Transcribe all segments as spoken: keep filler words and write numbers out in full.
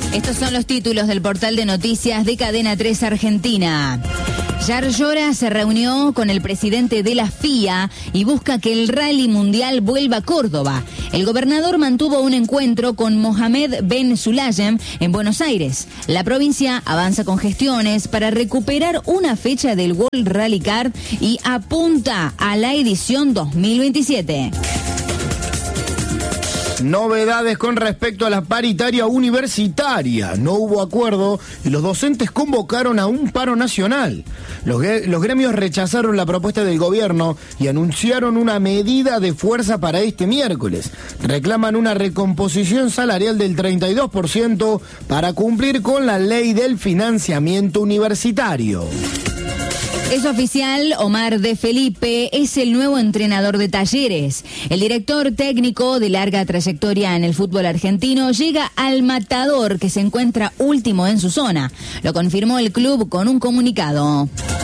Estos son los títulos del portal de noticias de Cadena tres Argentina. Yarlora se reunió con el presidente de la F I A y busca que el Rally Mundial vuelva a Córdoba. El gobernador mantuvo un encuentro con Mohamed Ben Sulayem en Buenos Aires. La provincia avanza con gestiones para recuperar una fecha del World Rally Kart y apunta a la edición dos mil veintisiete. Novedades con respecto a la paritaria universitaria. No hubo acuerdo y los docentes convocaron a un paro nacional. Los, los gremios rechazaron la propuesta del gobierno y anunciaron una medida de fuerza para este miércoles. Reclaman una recomposición salarial del treinta y dos por ciento para cumplir con la ley del financiamiento universitario. Es oficial, Omar De Felipe es el nuevo entrenador de Talleres. El director técnico de larga trayectoria en el fútbol argentino llega al Matador, que se encuentra último en su zona. Lo confirmó el club con un comunicado.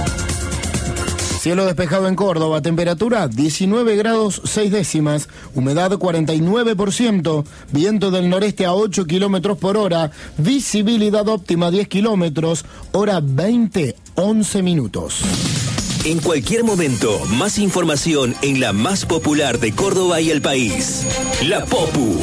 Cielo despejado en Córdoba, temperatura diecinueve grados seis décimas, humedad cuarenta y nueve por ciento, viento del noreste a ocho kilómetros por hora, visibilidad óptima diez kilómetros, hora veinte, once minutos. En cualquier momento, más información en la más popular de Córdoba y el país, La Popu.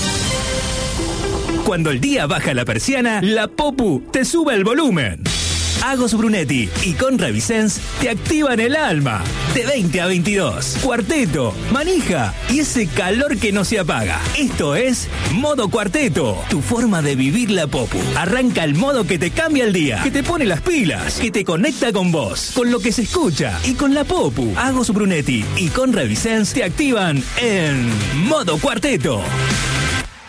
Cuando el día baja la persiana, La Popu te sube el volumen. Agos Brunetti y Conra Vicens te activan el alma. De veinte a veintidós. Cuarteto, manija y ese calor que no se apaga. Esto es Modo Cuarteto, tu forma de vivir La Popu. Arranca el modo que te cambia el día, que te pone las pilas, que te conecta con vos, con lo que se escucha y con La Popu. Agos Brunetti y Conra Vicens te activan en Modo Cuarteto.